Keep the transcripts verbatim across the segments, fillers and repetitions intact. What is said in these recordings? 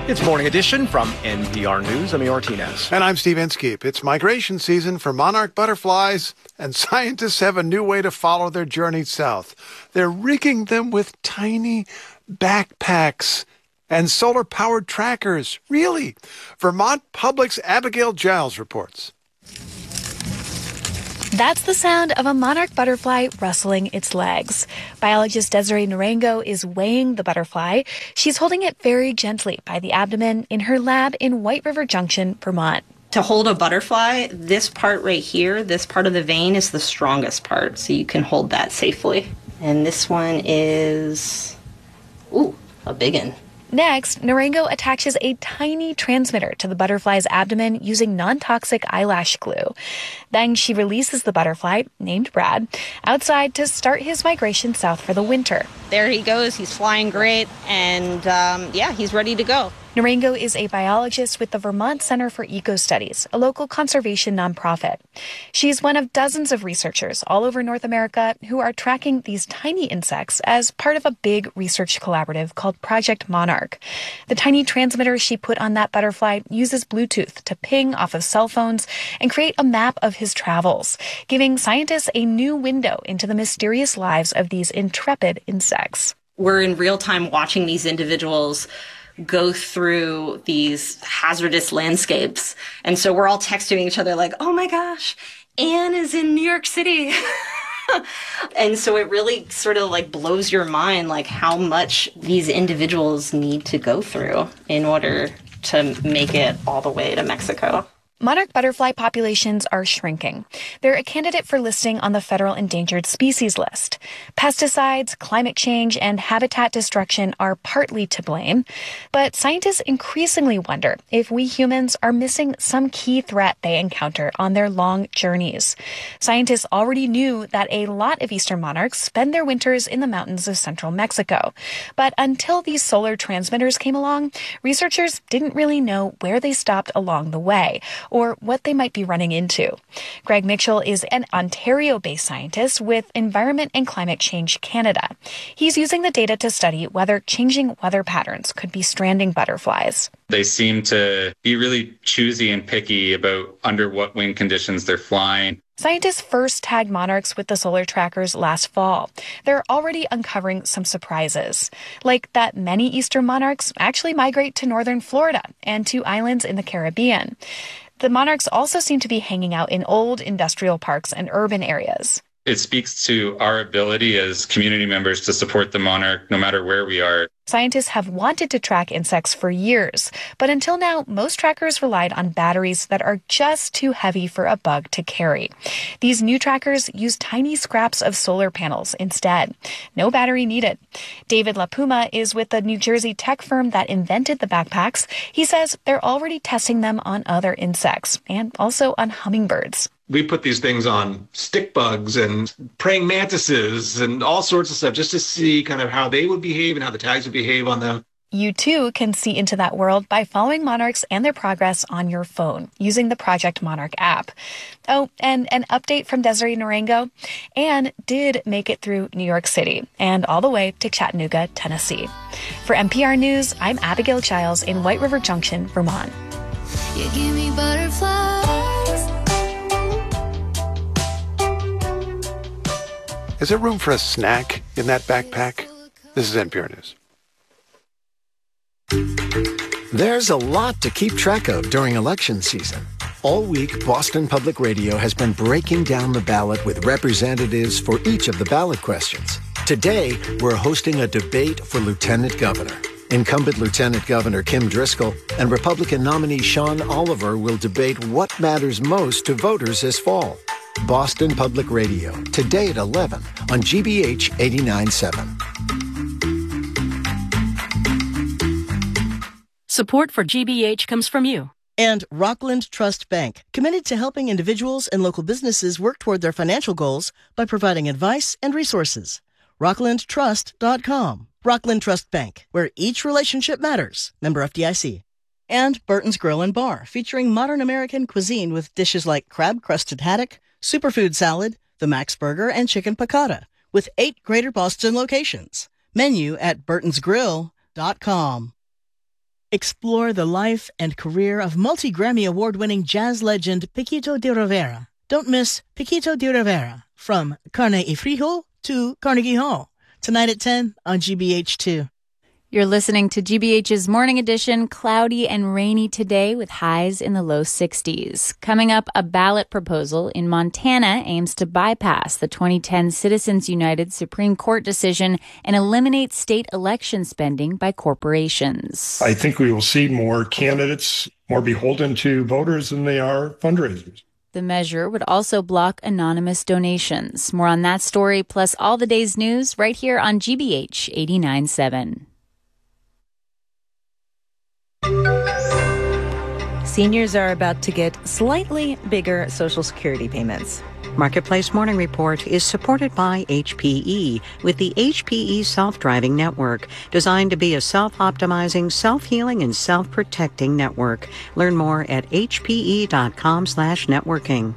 It's Morning Edition from N P R News. I'm Martinez. And I'm Steve Inskeep. It's migration season for monarch butterflies, and scientists have a new way to follow their journey south. They're rigging them with tiny backpacks and solar-powered trackers. Really? Vermont Public's Abigail Giles reports. That's the sound of a monarch butterfly rustling its legs. Biologist Desiree Narango is weighing the butterfly. She's holding it very gently by the abdomen in her lab in White River Junction, Vermont. To hold a butterfly, this part right here, this part of the vein is the strongest part, so you can hold that safely. And this one is, ooh, a big one. Next, Narango attaches a tiny transmitter to the butterfly's abdomen using non-toxic eyelash glue. Then she releases the butterfly, named Brad, outside to start his migration south for the winter. There he goes. He's flying great, and um, yeah, he's ready to go. Narango is a biologist with the Vermont Center for Eco Studies, a local conservation nonprofit. She's one of dozens of researchers all over North America who are tracking these tiny insects as part of a big research collaborative called Project Monarch. The tiny transmitter she put on that butterfly uses Bluetooth to ping off of cell phones and create a map of his travels, giving scientists a new window into the mysterious lives of these intrepid insects. We're in real time watching these individuals go through these hazardous landscapes. And so we're all texting each other like, oh my gosh, Anne is in New York City. And so it really sort of like blows your mind, like how much these individuals need to go through in order to make it all the way to Mexico. Monarch butterfly populations are shrinking. They're a candidate for listing on the federal endangered species list. Pesticides, climate change, and habitat destruction are partly to blame, but scientists increasingly wonder if we humans are missing some key threat they encounter on their long journeys. Scientists already knew that a lot of eastern monarchs spend their winters in the mountains of central Mexico, but until these solar transmitters came along, researchers didn't really know where they stopped along the way, or what they might be running into. Greg Mitchell is an Ontario-based scientist with Environment and Climate Change Canada. He's using the data to study whether changing weather patterns could be stranding butterflies. They seem to be really choosy and picky about under what wind conditions they're flying. Scientists first tagged monarchs with the solar trackers last fall. They're already uncovering some surprises, like that many eastern monarchs actually migrate to northern Florida and to islands in the Caribbean. The monarchs also seem to be hanging out in old industrial parks and urban areas. It speaks to our ability as community members to support the monarch no matter where we are. Scientists have wanted to track insects for years, but until now, most trackers relied on batteries that are just too heavy for a bug to carry. These new trackers use tiny scraps of solar panels instead. No battery needed. David LaPuma is with the New Jersey tech firm that invented the backpacks. He says they're already testing them on other insects and also on hummingbirds. We put these things on stick bugs and praying mantises and all sorts of stuff just to see kind of how they would behave and how the tags would behave on them. You too can see into that world by following monarchs and their progress on your phone using the Project Monarch app. Oh, and an update from Desiree Narango. Anne did make it through New York City and all the way to Chattanooga, Tennessee. For N P R News, I'm Abigail Giles in White River Junction, Vermont. You give me butterflies. Is there room for a snack in that backpack? This is N P R News. There's a lot to keep track of during election season. All week, Boston Public Radio has been breaking down the ballot with representatives for each of the ballot questions. Today, we're hosting a debate for Lieutenant Governor. Incumbent Lieutenant Governor Kim Driscoll and Republican nominee Sean Oliver will debate what matters most to voters this fall. Boston Public Radio, today at eleven on G B H eighty-nine point seven. Support for G B H comes from you. And Rockland Trust Bank, committed to helping individuals and local businesses work toward their financial goals by providing advice and resources. rockland trust dot com. Rockland Trust Bank, where each relationship matters. Member F D I C. And Burton's Grill and Bar, featuring modern American cuisine with dishes like crab-crusted haddock, superfood salad, the Max Burger, and chicken piccata, with eight Greater Boston locations. Menu at burtons grill dot com. Explore the life and career of multi-Grammy award-winning jazz legend Paquito de Rivera. Don't miss Paquito de Rivera, from Carne y Frijol to Carnegie Hall, tonight at ten on G B H two. You're listening to G B H's Morning Edition, cloudy and rainy today with highs in the low sixties. Coming up, a ballot proposal in Montana aims to bypass the twenty ten Citizens United Supreme Court decision and eliminate state election spending by corporations. I think we will see more candidates more beholden to voters than they are fundraisers. The measure would also block anonymous donations. More on that story, plus all the day's news, right here on G B H eighty-nine point seven. Seniors are about to get slightly bigger Social Security payments. Marketplace Morning Report is supported by H P E with the H P E Self-Driving Network, designed to be a self-optimizing, self-healing, and self-protecting network. Learn more at hpe.com slash networking.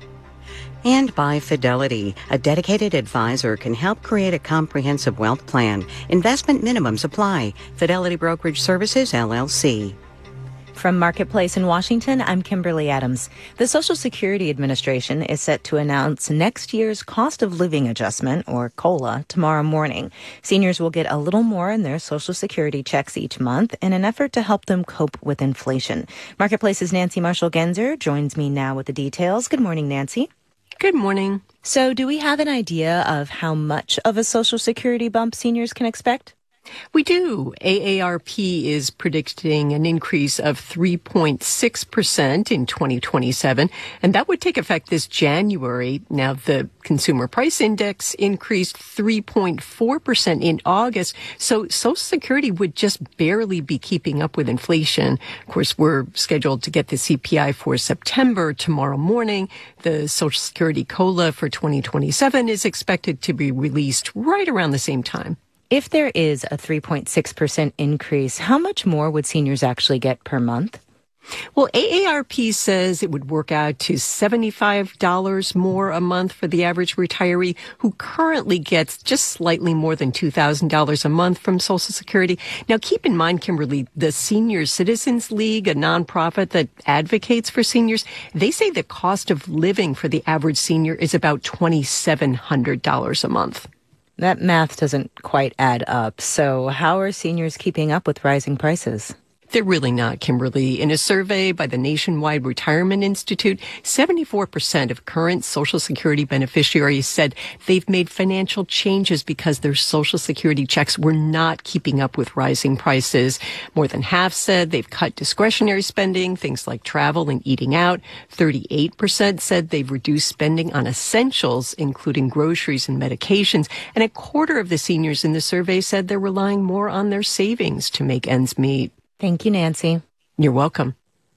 And by Fidelity, a dedicated advisor can help create a comprehensive wealth plan. Investment minimums apply. Fidelity Brokerage Services, L L C. From Marketplace in Washington, I'm Kimberly Adams. The Social Security Administration is set to announce next year's cost of living adjustment, or COLA, tomorrow morning. Seniors will get a little more in their Social Security checks each month in an effort to help them cope with inflation. Marketplace's Nancy Marshall-Genzer joins me now with the details. Good morning, Nancy. Good morning. So do we have an idea of how much of a Social Security bump seniors can expect? We do. A A R P is predicting an increase of three point six percent in twenty twenty-seven, and that would take effect this January. Now, the Consumer Price Index increased three point four percent in August, so Social Security would just barely be keeping up with inflation. Of course, we're scheduled to get the C P I for September tomorrow morning. The Social Security COLA for twenty twenty-seven is expected to be released right around the same time. If there is a three point six percent increase, how much more would seniors actually get per month? Well, A A R P says it would work out to seventy-five dollars more a month for the average retiree who currently gets just slightly more than two thousand dollars a month from Social Security. Now, keep in mind, Kimberly, the Senior Citizens League, a nonprofit that advocates for seniors, they say the cost of living for the average senior is about two thousand seven hundred dollars a month. That math doesn't quite add up. So how are seniors keeping up with rising prices? They're really not, Kimberly. In a survey by the Nationwide Retirement Institute, seventy-four percent of current Social Security beneficiaries said they've made financial changes because their Social Security checks were not keeping up with rising prices. More than half said they've cut discretionary spending, things like travel and eating out. thirty-eight percent said they've reduced spending on essentials, including groceries and medications. And a quarter of the seniors in the survey said they're relying more on their savings to make ends meet. Thank you, Nancy. You're welcome.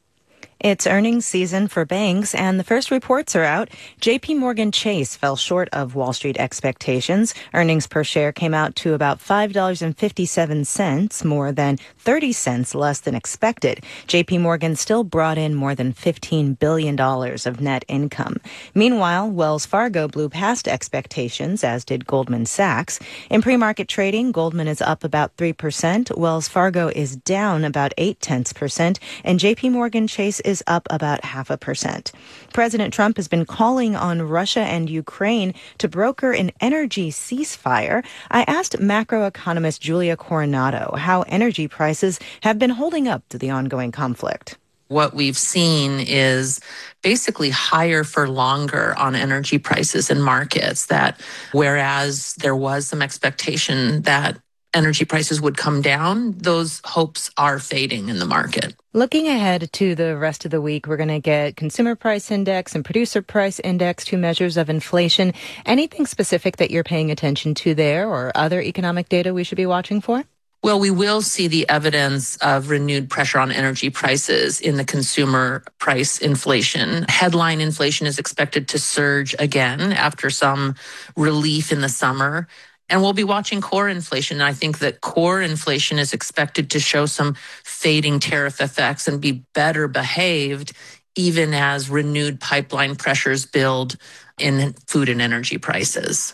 It's earnings season for banks, and the first reports are out. J P Morgan Chase fell short of Wall Street expectations. Earnings per share came out to about five dollars and fifty-seven cents, more than thirty cents less than expected. J P Morgan still brought in more than fifteen billion dollars of net income. Meanwhile, Wells Fargo blew past expectations, as did Goldman Sachs. In pre-market trading, Goldman is up about three percent, Wells Fargo is down about eight tenths percent, and J P Morgan Chase is is up about half a percent. President Trump has been calling on Russia and Ukraine to broker an energy ceasefire. I asked macroeconomist Julia Coronado how energy prices have been holding up to the ongoing conflict. What we've seen is basically higher for longer on energy prices in markets, that whereas there was some expectation that energy prices would come down, those hopes are fading in the market. Looking ahead to the rest of the week, we're going to get Consumer Price Index and Producer Price Index, two measures of inflation. Anything specific that you're paying attention to there, or other economic data we should be watching for? Well, we will see the evidence of renewed pressure on energy prices in the consumer price inflation. Headline inflation is expected to surge again after some relief in the summer. And we'll be watching core inflation. I think that core inflation is expected to show some fading tariff effects and be better behaved, even as renewed pipeline pressures build in food and energy prices.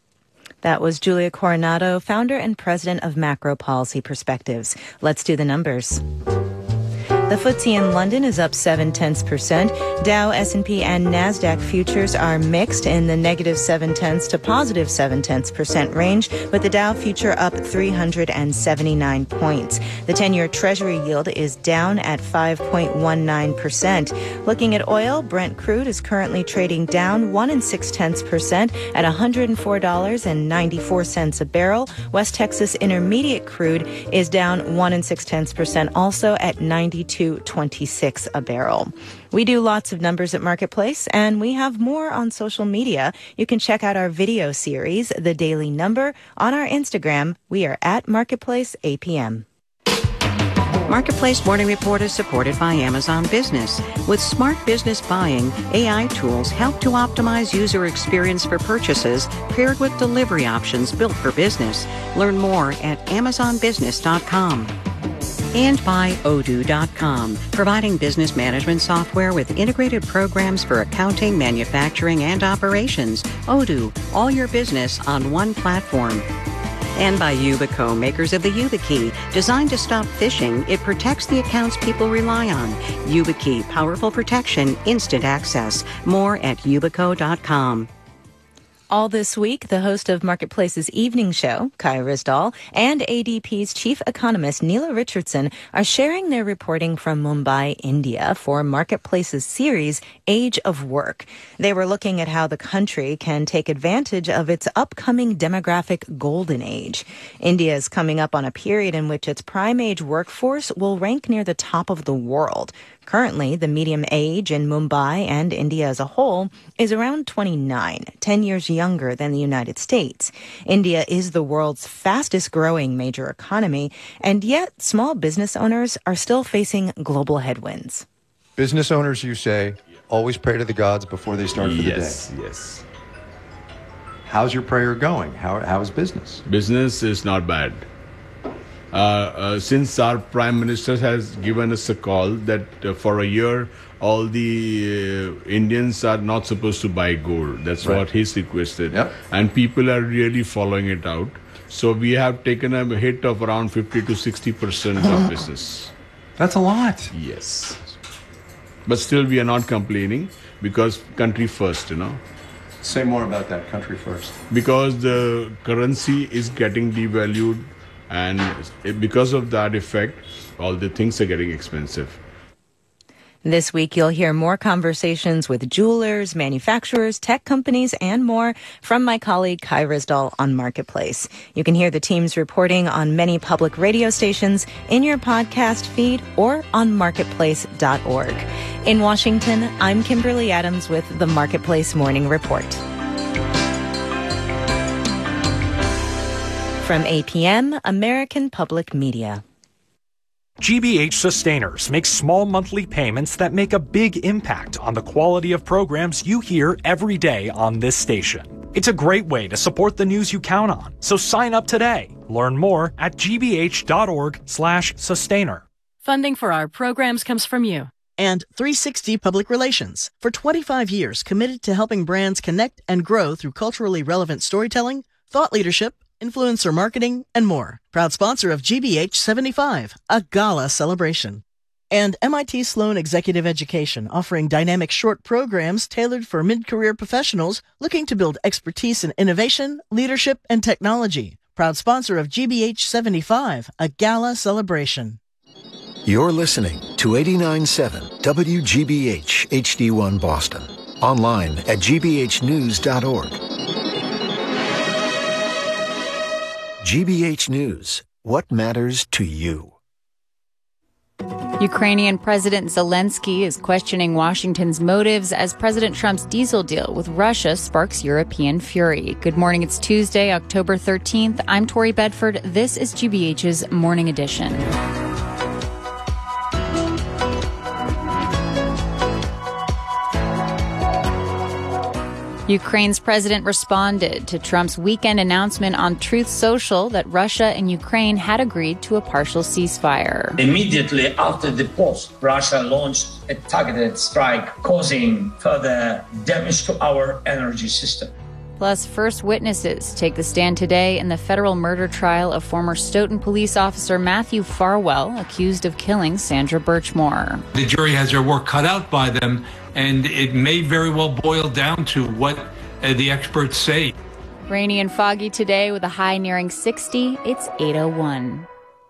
That was Julia Coronado, founder and president of Macro Policy Perspectives. Let's do the numbers. The F T S E in London is up seven tenths percent. Dow, S and P, and NASDAQ futures are mixed in the negative seven tenths to positive seven tenths percent range, with the Dow future up three hundred seventy-nine points. The ten-year Treasury yield is down at five point one nine percent. Looking at oil, Brent crude is currently trading down one and six tenths percent at one hundred four dollars and ninety-four cents a barrel. West Texas Intermediate crude is down one and six tenths percent, also at ninety-two twenty-six a barrel. We do lots of numbers at Marketplace, and we have more on social media. You can check out our video series, The Daily Number, on our Instagram. We are at Marketplace A P M. Marketplace Morning Report is supported by Amazon Business. With smart business buying, A I tools help to optimize user experience for purchases paired with delivery options built for business. Learn more at amazon business dot com. And by Odoo dot com, providing business management software with integrated programs for accounting, manufacturing, and operations. Odoo, all your business on one platform. And by Yubico, makers of the YubiKey. Designed to stop phishing, it protects the accounts people rely on. YubiKey, powerful protection, instant access. More at yubico dot com. All this week, the host of Marketplace's evening show, Kai Risdal, and A D P's chief economist, Neela Richardson, are sharing their reporting from Mumbai, India, for Marketplace's series, Age of Work. They were looking at how the country can take advantage of its upcoming demographic golden age. India is coming up on a period in which its prime age workforce will rank near the top of the world. Currently, the median age in Mumbai and India as a whole is around twenty-nine, ten years younger than the United States. India is the world's fastest growing major economy, and yet small business owners are still facing global headwinds. Business owners, you say, always pray to the gods before they start for the day. Yes, yes. How's your prayer going? How, how is business? Business is not bad. Uh, uh, since our Prime Minister has given us a call that uh, for a year all the uh, Indians are not supposed to buy gold. That's right. What he's requested. Yep. And people are really following it out. So we have taken a hit of around fifty to sixty percent of business. That's a lot. Yes. But still we are not complaining because country first, you know. Say more about that, country first. Because the currency is getting devalued. And because of that effect, all the things are getting expensive. This week, you'll hear more conversations with jewelers, manufacturers, tech companies, and more from my colleague Kai Risdal on Marketplace. You can hear the team's reporting on many public radio stations, in your podcast feed, or on marketplace dot org. In Washington, I'm Kimberly Adams with the Marketplace Morning Report. From A P M, American Public Media. G B H Sustainers makes small monthly payments that make a big impact on the quality of programs you hear every day on this station. It's a great way to support the news you count on, so sign up today. Learn more at g b h dot org slash sustainer. Funding for our programs comes from you. And three sixty Public Relations, for twenty-five years committed to helping brands connect and grow through culturally relevant storytelling, thought leadership, influencer marketing, and more. Proud sponsor of G B H seventy-five, a gala celebration. And M I T Sloan Executive Education, offering dynamic short programs tailored for mid-career professionals looking to build expertise in innovation, leadership, and technology. Proud sponsor of G B H seventy-five, a gala celebration. You're listening to eighty-nine point seven W G B H H D one Boston. Online at g b h news dot org. G B H News. What matters to you? Ukrainian President Zelensky is questioning Washington's motives as President Trump's diesel deal with Russia sparks European fury. Good morning. It's Tuesday, October thirteenth. I'm Tori Bedford. This is G B H's Morning Edition. Ukraine's president responded to Trump's weekend announcement on Truth Social that Russia and Ukraine had agreed to a partial ceasefire. Immediately after the post, Russia launched a targeted strike, causing further damage to our energy system. Plus, first witnesses take the stand today in the federal murder trial of former Stoughton police officer Matthew Farwell, accused of killing Sandra Birchmore. The jury has their work cut out by them, and it may very well boil down to what uh, the experts say. Rainy and foggy today with a high nearing sixty. It's eight oh one.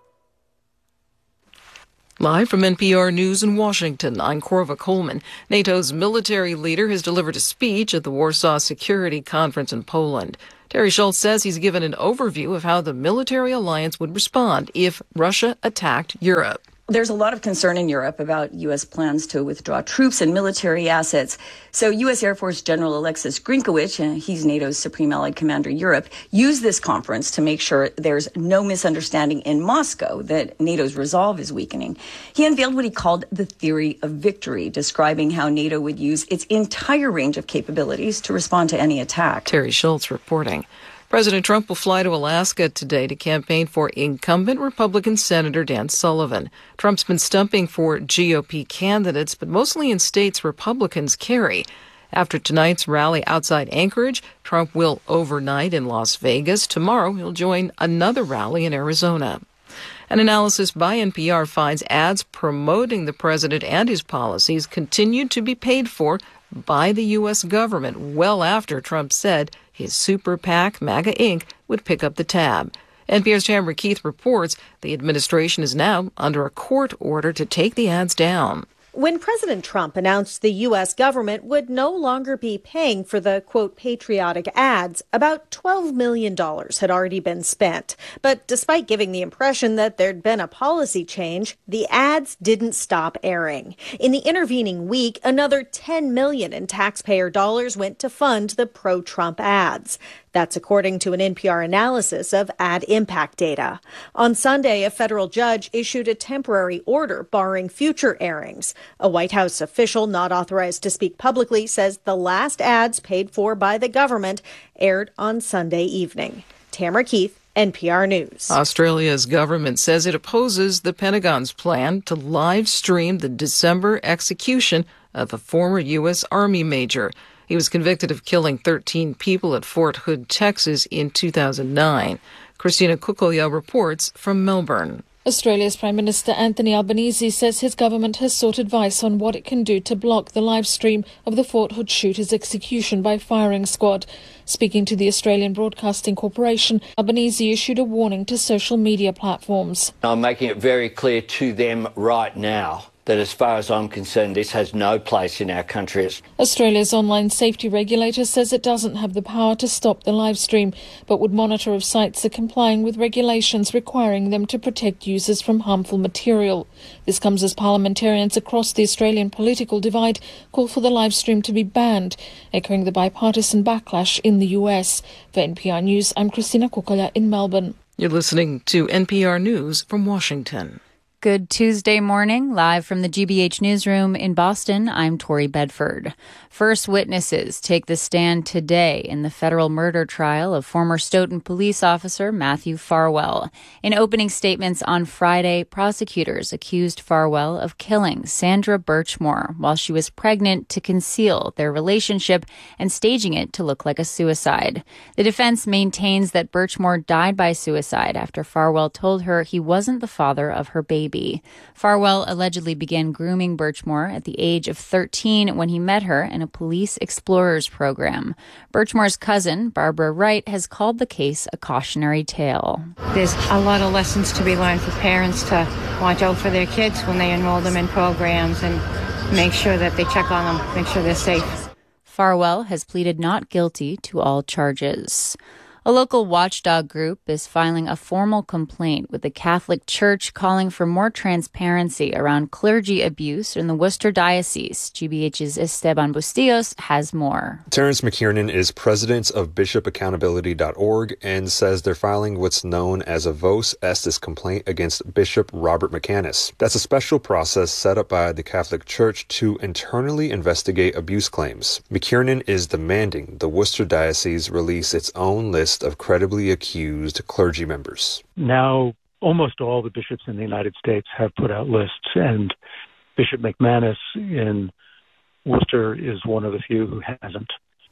Live from N P R News in Washington, I'm Corva Coleman. NATO's military leader has delivered a speech at the Warsaw Security Conference in Poland. Terry Schultz says he's given an overview of how the military alliance would respond if Russia attacked Europe. There's a lot of concern in Europe about U S plans to withdraw troops and military assets. So U S Air Force General Alexis Grinkowicz, uh, he's NATO's Supreme Allied Commander Europe, used this conference to make sure there's no misunderstanding in Moscow that NATO's resolve is weakening. He unveiled what he called the theory of victory, describing how NATO would use its entire range of capabilities to respond to any attack. Terry Schultz reporting. President Trump will fly to Alaska today to campaign for incumbent Republican Senator Dan Sullivan. Trump's been stumping for G O P candidates, but mostly in states Republicans carry. After tonight's rally outside Anchorage, Trump will overnight in Las Vegas. Tomorrow, he'll join another rally in Arizona. An analysis by N P R finds ads promoting the president and his policies continued to be paid for by the U S government well after Trump said his super PAC, MAGA Incorporated, would pick up the tab. N P R's Tamara Keith reports the administration is now under a court order to take the ads down. When President Trump announced the U S government would no longer be paying for the, quote, patriotic ads, about twelve million dollars had already been spent. But despite giving the impression that there'd been a policy change, the ads didn't stop airing. In the intervening week, another ten million dollars in taxpayer dollars went to fund the pro-Trump ads. That's according to an N P R analysis of ad impact data. On Sunday, a federal judge issued a temporary order barring future airings. A White House official not authorized to speak publicly says the last ads paid for by the government aired on Sunday evening. Tamara Keith, N P R News. Australia's government says it opposes the Pentagon's plan to live stream the December execution of a former U S Army major. He was convicted of killing thirteen people at Fort Hood, Texas in two thousand nine. Christina Kukoya reports from Melbourne. Australia's Prime Minister Anthony Albanese says his government has sought advice on what it can do to block the live stream of the Fort Hood shooter's execution by firing squad. Speaking to the Australian Broadcasting Corporation, Albanese issued a warning to social media platforms. I'm making it very clear to them right now that as far as I'm concerned, this has no place in our country. Australia's online safety regulator says it doesn't have the power to stop the live stream, but would monitor if sites are complying with regulations requiring them to protect users from harmful material. This comes as parliamentarians across the Australian political divide call for the live stream to be banned, echoing the bipartisan backlash in the U S. For N P R News, I'm Christina Kukoya in Melbourne. You're listening to N P R News from Washington. Good Tuesday morning, live from the G B H newsroom in Boston. I'm Tori Bedford. First witnesses take the stand today in the federal murder trial of former Stoughton police officer Matthew Farwell. In opening statements on Friday, prosecutors accused Farwell of killing Sandra Birchmore while she was pregnant to conceal their relationship and staging it to look like a suicide. The defense maintains that Birchmore died by suicide after Farwell told her he wasn't the father of her baby. Farwell allegedly began grooming Birchmore at the age of thirteen when he met her in a police explorers program. Birchmore's cousin, Barbara Wright, has called the case a cautionary tale. There's a lot of lessons to be learned for parents to watch out for their kids when they enroll them in programs and make sure that they check on them, make sure they're safe. Farwell has pleaded not guilty to all charges. A local watchdog group is filing a formal complaint with the Catholic Church calling for more transparency around clergy abuse in the Worcester Diocese. G B H's Esteban Bustillos has more. Terrence McKiernan is president of bishop accountability dot org and says they're filing what's known as a Vos Estis complaint against Bishop Robert McManus. That's a special process set up by the Catholic Church to internally investigate abuse claims. McKiernan is demanding the Worcester Diocese release its own list of credibly accused clergy members. Now, almost all the bishops in the United States have put out lists, and Bishop McManus in Worcester is one of the few who hasn't.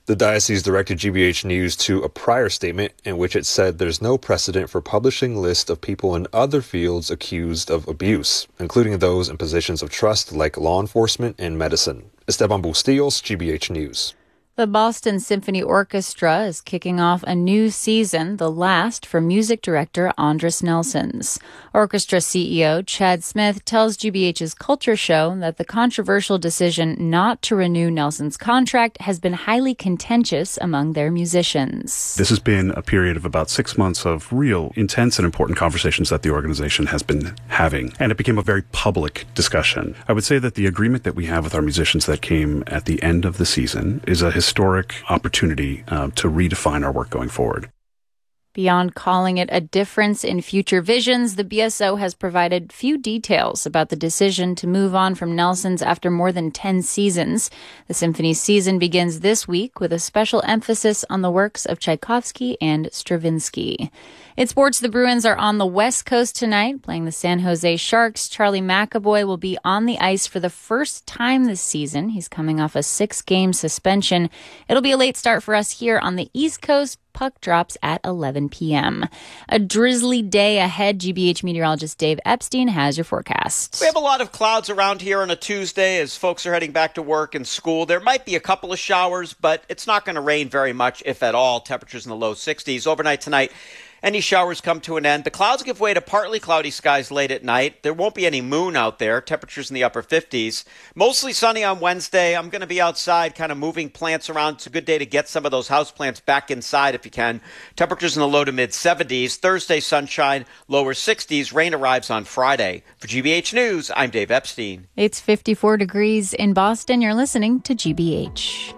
The diocese directed G B H News to a prior statement in which it said there's no precedent for publishing lists of people in other fields accused of abuse, including those in positions of trust like law enforcement and medicine. Esteban Bustillos, G B H News. The Boston Symphony Orchestra is kicking off a new season, the last for music director Andris Nelsons. Orchestra C E O Chad Smith tells G B H's Culture Show that the controversial decision not to renew Nelson's contract has been highly contentious among their musicians. This has been a period of about six months of real intense and important conversations that the organization has been having, and it became a very public discussion. I would say that the agreement that we have with our musicians that came at the end of the season is a historic opportunity uh, to redefine our work going forward. Beyond calling it a difference in future visions, the B S O has provided few details about the decision to move on from Nelson's after more than ten seasons. The symphony's season begins this week with a special emphasis on the works of Tchaikovsky and Stravinsky. In sports, the Bruins are on the West Coast tonight, playing the San Jose Sharks. Charlie McAvoy will be on the ice for the first time this season. He's coming off a six-game suspension. It'll be a late start for us here on the East Coast. Puck drops at eleven p.m. A drizzly day ahead. G B H meteorologist Dave Epstein has your forecast. We have a lot of clouds around here on a Tuesday as folks are heading back to work and school. There might be a couple of showers, but it's not going to rain very much, if at all. Temperatures in the low sixties. Overnight tonight, any showers come to an end. The clouds give way to partly cloudy skies late at night. There won't be any moon out there. Temperatures in the upper fifties. Mostly sunny on Wednesday. I'm going to be outside kind of moving plants around. It's a good day to get some of those house plants back inside if you can. Temperatures in the low to mid seventies. Thursday, sunshine, lower sixties. Rain arrives on Friday. For G B H News, I'm Dave Epstein. It's fifty-four degrees in Boston. You're listening to G B H.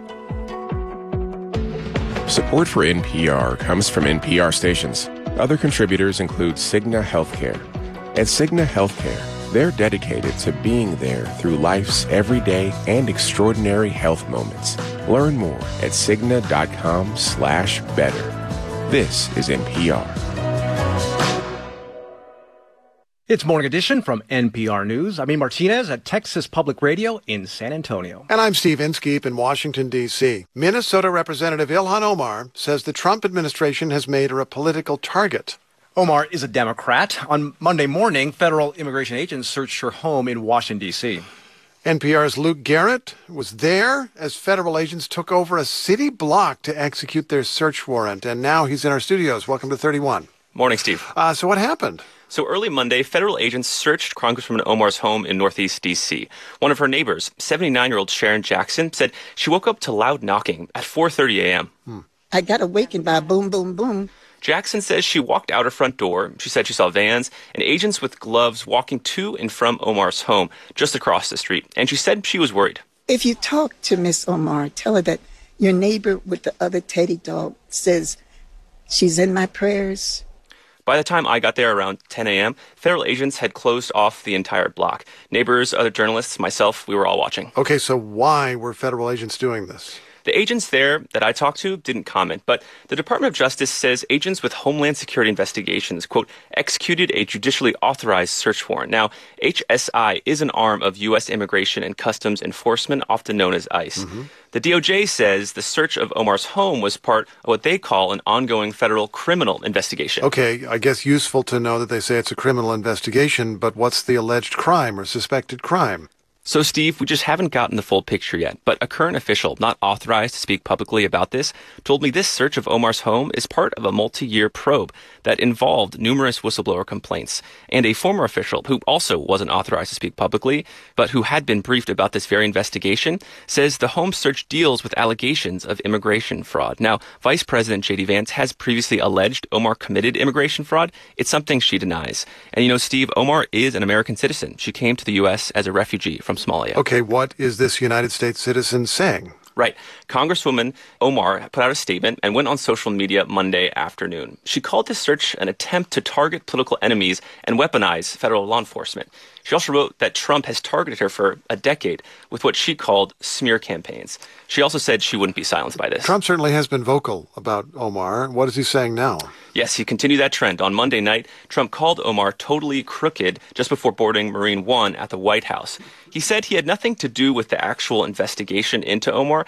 Support for N P R comes from N P R stations. Other contributors include Cigna Healthcare. At Cigna Healthcare, they're dedicated to being there through life's everyday and extraordinary health moments. Learn more at Cigna.com slash better. This is N P R. It's Morning Edition from N P R News. I'm E. Martinez at Texas Public Radio in San Antonio. And I'm Steve Inskeep in Washington, D C Minnesota Representative Ilhan Omar says the Trump administration has made her a political target. Omar is a Democrat. On Monday morning, federal immigration agents searched her home in Washington, D C N P R's Luke Garrett was there as federal agents took over a city block to execute their search warrant. And now he's in our studios. Welcome to thirty-one. Morning, Steve. Uh, so what happened? So early Monday, federal agents searched Congresswoman Omar's home in Northeast D C One of her neighbors, seventy-nine-year-old Sharon Jackson, said she woke up to loud knocking at four thirty a.m. Hmm. I got awakened by boom, boom, boom. Jackson says she walked out her front door. She said she saw vans and agents with gloves walking to and from Omar's home just across the street. And she said she was worried. If you talk to Miss Omar, tell her that your neighbor with the other teddy dog says she's in my prayers. By the time I got there around ten a.m., federal agents had closed off the entire block. Neighbors, other journalists, myself, we were all watching. Okay, so why were federal agents doing this? The agents there that I talked to didn't comment, but the Department of Justice says agents with Homeland Security investigations, quote, executed a judicially authorized search warrant. Now, H S I is an arm of U S Immigration and Customs Enforcement, often known as ICE. Mm-hmm. The D O J says the search of Omar's home was part of what they call an ongoing federal criminal investigation. Okay, I guess useful to know that they say it's a criminal investigation, but what's the alleged crime or suspected crime? So, Steve, we just haven't gotten the full picture yet, but a current official, not authorized to speak publicly about this, told me this search of Omar's home is part of a multi-year probe that involved numerous whistleblower complaints. And a former official, who also wasn't authorized to speak publicly, but who had been briefed about this very investigation, says the home search deals with allegations of immigration fraud. Now, Vice President J D Vance has previously alleged Omar committed immigration fraud. It's something she denies. And you know, Steve, Omar is an American citizen. She came to the U S as a refugee from Somalia. Okay, what is this United States citizen saying? Right. Congresswoman Omar put out a statement and went on social media Monday afternoon. She called this search an attempt to target political enemies and weaponize federal law enforcement. She also wrote that Trump has targeted her for a decade with what she called smear campaigns. She also said she wouldn't be silenced by this. Trump certainly has been vocal about Omar. What is he saying now? Yes, he continued that trend. On Monday night, Trump called Omar totally crooked just before boarding Marine One at the White House. He said he had nothing to do with the actual investigation into Omar. That's up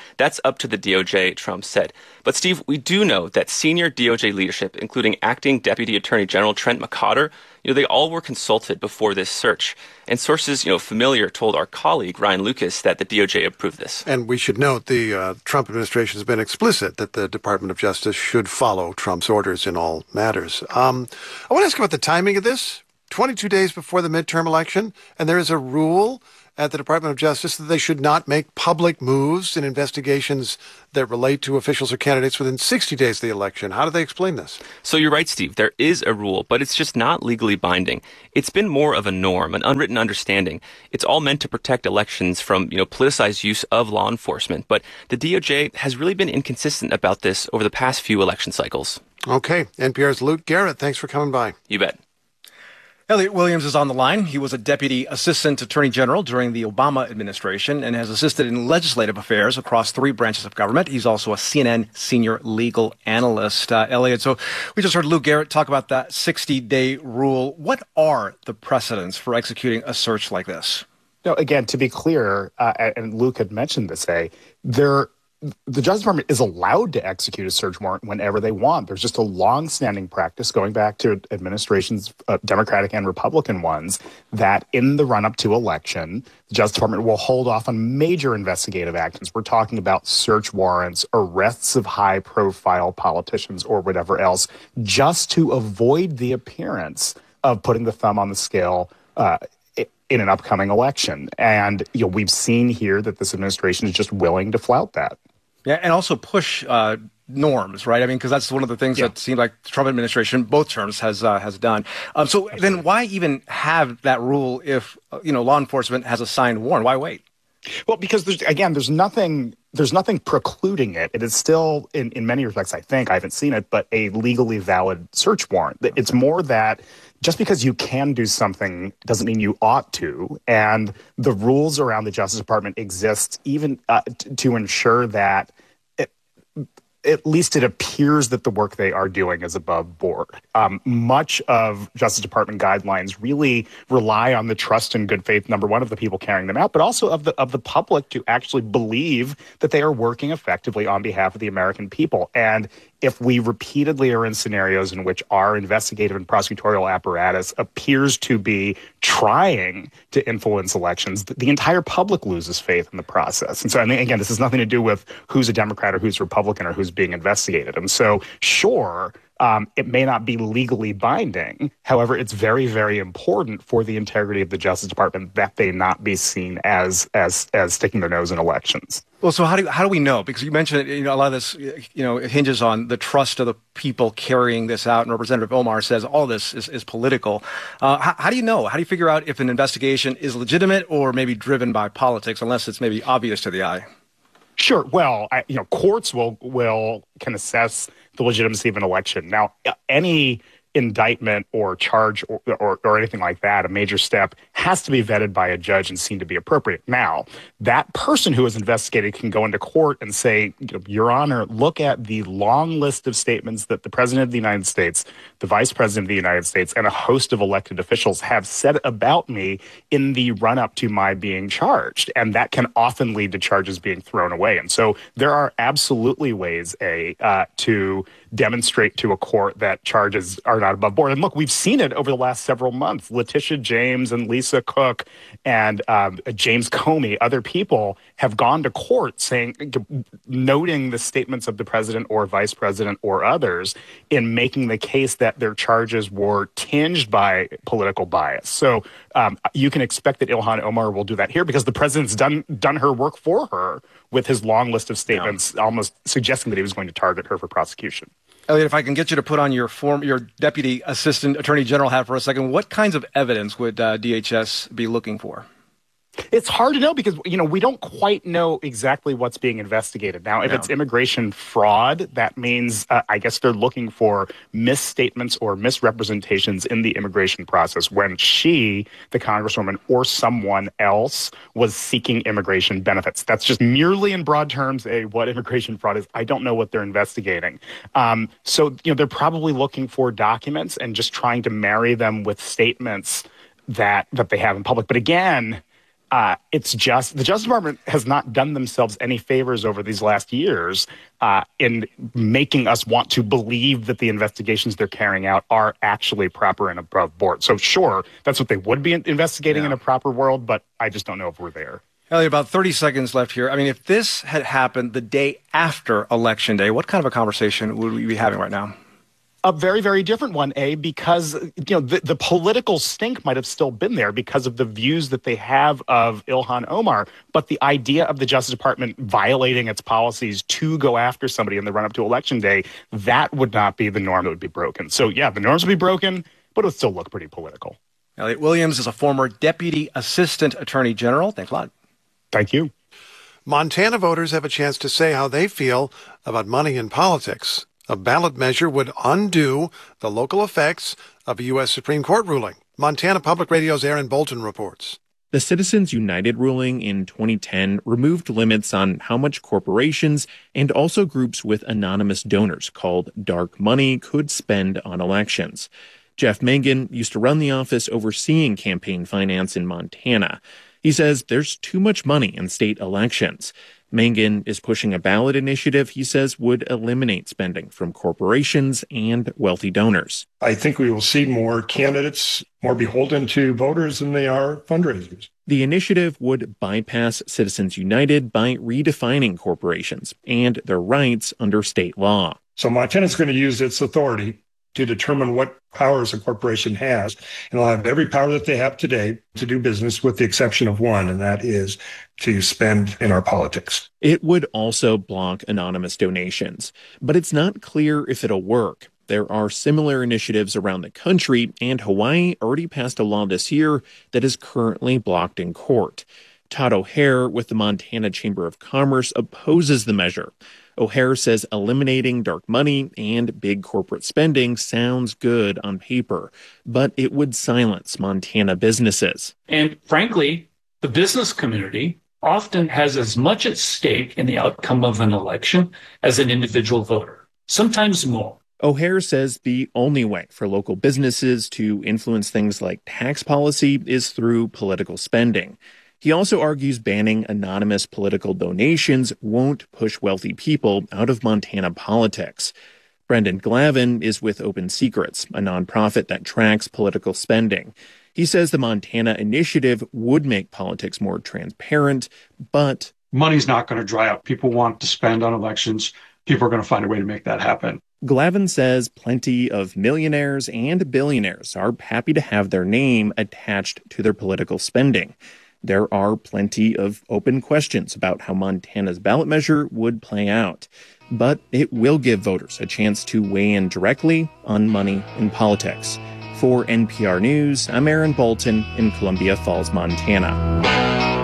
up to the D O J, Trump said. But Steve, we do know that senior D O J leadership, including acting Deputy Attorney General Trent McCotter, you know, they all were consulted before this search. And sources, you know, familiar told our colleague, Ryan Lucas, that the D O J approved this. And we should note the uh, Trump administration has been explicit that the Department of Justice should follow Trump's orders in all matters. Um, I want to ask about the timing of this. twenty-two days before the midterm election, and there is a rule at the Department of Justice that they should not make public moves in investigations that relate to officials or candidates within sixty days of the election. How do they explain this? So you're right, Steve. There is a rule, but it's just not legally binding. It's been more of a norm, an unwritten understanding. It's all meant to protect elections from, you know, politicized use of law enforcement. But the D O J has really been inconsistent about this over the past few election cycles. Okay. N P R's Luke Garrett, thanks for coming by. You bet. Elliot Williams is on the line. He was a Deputy Assistant Attorney General during the Obama administration and has assisted in legislative affairs across three branches of government. He's also a C N N senior legal analyst. Uh, Elliot, so we just heard Luke Garrett talk about that sixty-day rule. What are the precedents for executing a search like this? No, again, to be clear, uh, and Luke had mentioned this, a there. The Justice Department is allowed to execute a search warrant whenever they want. There's just a long-standing practice going back to administrations, uh, Democratic and Republican ones, that in the run-up to election, the Justice Department will hold off on major investigative actions. We're talking about search warrants, arrests of high-profile politicians or whatever else, just to avoid the appearance of putting the thumb on the scale uh, in an upcoming election. And you know, we've seen here that this administration is just willing to flout that. Yeah, and also push uh, norms, right? I mean, because that's one of the things yeah. that seems like the Trump administration, both terms, has uh, has done. Um, so Absolutely. Then why even have that rule if, uh, you know, law enforcement has a signed warrant? Why wait? Well, because there's, again, there's nothing there's nothing precluding it. It is still, in, in many respects, I think, I haven't seen it, but a legally valid search warrant. It's more that just because you can do something doesn't mean you ought to. And the rules around the Justice Department exist even uh, t- to ensure that it, at least it appears that the work they are doing is above board. Um, much of Justice Department guidelines really rely on the trust and good faith, number one, of the people carrying them out, but also of the of the public to actually believe that they are working effectively on behalf of the American people. And if we repeatedly are in scenarios in which our investigative and prosecutorial apparatus appears to be trying to influence elections, the entire public loses faith in the process. And so, I mean, again, this has nothing to do with who's a Democrat or who's Republican or who's being investigated. And so, sure, Um, it may not be legally binding. However, it's very, very important for the integrity of the Justice Department that they not be seen as as as sticking their nose in elections. Well, so how do how do we know? Because you mentioned, you know, a lot of this, you know, it hinges on the trust of the people carrying this out. And Representative Omar says all this is, is political. Uh, how, how do you know? How do you figure out if an investigation is legitimate or maybe driven by politics, unless it's maybe obvious to the eye? Sure. Well, I, you know, courts will will can assess the legitimacy of an election. Now, any indictment or charge or, or, or anything like that, a major step, has to be vetted by a judge and seen to be appropriate. Now, that person who is investigated can go into court and say, Your Honor, look at the long list of statements that the President of the United States, the Vice President of the United States, and a host of elected officials have said about me in the run-up to my being charged. And that can often lead to charges being thrown away. And so there are absolutely ways, A, uh, to demonstrate to a court that charges are not above board. And look, we've seen it over the last several months. Letitia James and Lisa Cook and um, James Comey, other people have gone to court saying, noting the statements of the president or vice president or others in making the case that their charges were tinged by political bias. So um, you can expect that Ilhan Omar will do that here because the president's done done her work for her with his long list of statements, yeah. almost suggesting that he was going to target her for prosecution. Elliot, if I can get you to put on your form, your Deputy Assistant Attorney General hat for a second, what kinds of evidence would uh, D H S be looking for? It's hard to know because, you know, we don't quite know exactly what's being investigated. Now, if no. it's immigration fraud, that means, uh, I guess they're looking for misstatements or misrepresentations in the immigration process when she, the Congresswoman, or someone else was seeking immigration benefits. That's just merely in broad terms a what immigration fraud is. I don't know what they're investigating. Um, so, you know, they're probably looking for documents and just trying to marry them with statements that that they have in public. But again, Uh, it's just the Justice Department has not done themselves any favors over these last years uh, in making us want to believe that the investigations they're carrying out are actually proper and above board. So sure, that's what they would be investigating yeah. in a proper world, but I just don't know if we're there. Elliot, about thirty seconds left here. I mean, if this had happened the day after Election Day, what kind of a conversation would we be having right now? A very, very different one, A, because you know the, the political stink might have still been there because of the views that they have of Ilhan Omar. But the idea of the Justice Department violating its policies to go after somebody in the run-up to Election Day, that would not be the norm that would be broken. So, yeah, the norms would be broken, but it would still look pretty political. Elliot Williams is a former Deputy Assistant Attorney General. Thanks a lot. Thank you. Montana voters have a chance to say how they feel about money in politics. A ballot measure would undo the local effects of a U S Supreme Court ruling. Montana Public Radio's Aaron Bolton reports. The Citizens United ruling in twenty ten removed limits on how much corporations and also groups with anonymous donors called dark money could spend on elections. Jeff Mangan used to run the office overseeing campaign finance in Montana. He says there's too much money in state elections. Mangan is pushing a ballot initiative he says would eliminate spending from corporations and wealthy donors. I think we will see more candidates more beholden to voters than they are fundraisers. The initiative would bypass Citizens United by redefining corporations and their rights under state law. So Montana's going to use its authority to determine what powers a corporation has, and they'll have every power that they have today to do business with the exception of one, and that is to spend in our politics. It would also block anonymous donations, but it's not clear if it'll work. There are similar initiatives around the country, and Hawaii already passed a law this year that is currently blocked in court. Todd O'Hare with the Montana Chamber of Commerce opposes the measure. O'Hare says eliminating dark money and big corporate spending sounds good on paper, but it would silence Montana businesses. And frankly, the business community often has as much at stake in the outcome of an election as an individual voter, sometimes more. O'Hare says the only way for local businesses to influence things like tax policy is through political spending. He also argues banning anonymous political donations won't push wealthy people out of Montana politics. Brendan Glavin is with Open Secrets, a nonprofit that tracks political spending. He says the Montana initiative would make politics more transparent, but money's not going to dry up. People want to spend on elections. People are going to find a way to make that happen. Glavin says plenty of millionaires and billionaires are happy to have their name attached to their political spending. There are plenty of open questions about how Montana's ballot measure would play out, but it will give voters a chance to weigh in directly on money in politics. For N P R News, I'm Aaron Bolton in Columbia Falls, Montana.